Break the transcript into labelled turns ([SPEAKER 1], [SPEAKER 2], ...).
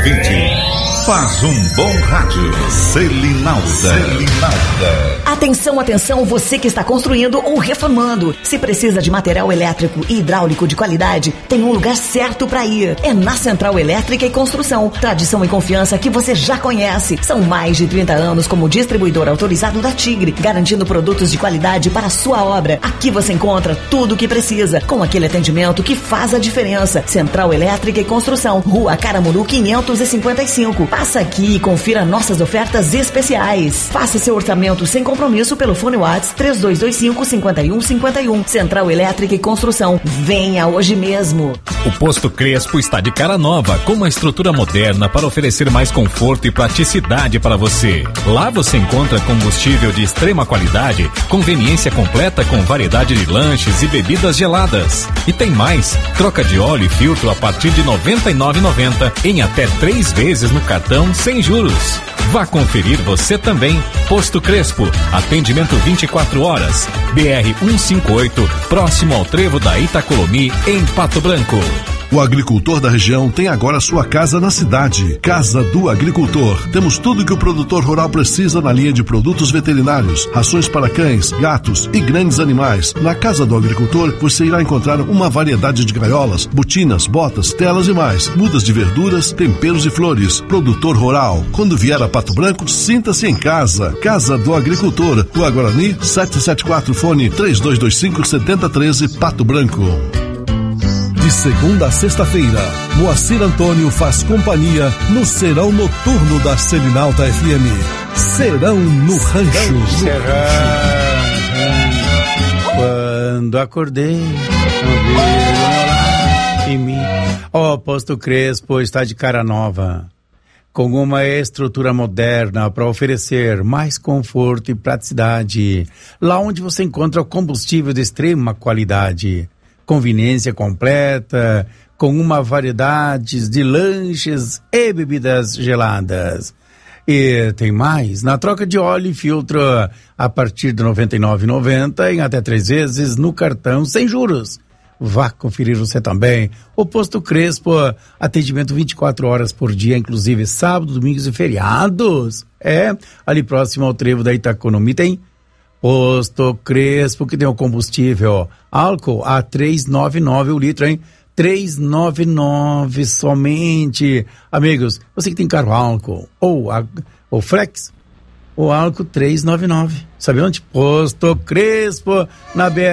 [SPEAKER 1] ouvinte. Faz um bom rádio. Selinalda.
[SPEAKER 2] Atenção, atenção, você que está construindo ou reformando. Se precisa de material elétrico e hidráulico de qualidade, tem um lugar certo para ir. É na Central Elétrica e Construção. Tradição e confiança que você já conhece. São mais de 30 anos como distribuidor autorizado da Tigre, garantindo produtos de qualidade para a sua obra. Aqui você encontra tudo o que precisa, com aquele atendimento que faz a diferença. Central Elétrica e Construção, Rua Caramuru 555. Passa aqui e confira nossas ofertas especiais. Faça seu orçamento sem compromisso pelo fone WhatsApp 3225-5151. Central Elétrica e Construção. Venha hoje mesmo.
[SPEAKER 3] O Posto Crespo está de cara nova, com uma estrutura moderna para oferecer mais conforto e praticidade para você. Lá você encontra combustível de extrema qualidade, conveniência completa com variedade de lanches e bebidas geladas. E tem mais, troca de óleo e filtro a partir de R$ 99,90 em até 3 vezes no cartão sem juros. Vá conferir você também. Posto Crespo, atendimento 24 horas. BR 158, próximo ao trevo da Itacolomi, em Pato Branco.
[SPEAKER 4] O agricultor da região tem agora sua casa na cidade. Casa do Agricultor. Temos tudo que o produtor rural precisa na linha de produtos veterinários, rações para cães, gatos e grandes animais. Na Casa do Agricultor você irá encontrar uma variedade de gaiolas, botinas, botas, telas e mais. Mudas de verduras, temperos e flores. Produtor rural. Quando vier a Pato Branco, sinta-se em casa. Casa do Agricultor. Rua Guarani, 774, fone 3225-7013, Pato Branco. De segunda a sexta-feira, Moacir Antônio faz companhia no Serão Noturno da Selinalta FM. Serão no Rancho.
[SPEAKER 5] Quando acordei, em mim. Posto Crespo está de cara nova, com uma estrutura moderna para oferecer mais conforto e praticidade. Lá onde você encontra combustível de extrema qualidade, conveniência completa, com uma variedade de lanches e bebidas geladas. E tem mais, na troca de óleo e filtro a partir de R$ 99,90 em até 3 vezes no cartão sem juros. Vá conferir você também. O Posto Crespo, atendimento 24 horas por dia, inclusive sábado, domingos e feriados. Ali próximo ao trevo da Itacolomi tem Posto Crespo, que tem o combustível álcool a 3,99 o litro, hein? 3,99 somente. Amigos, você que tem carro álcool ou Flex, o álcool 3,99. Sabe onde? Posto Crespo, na BR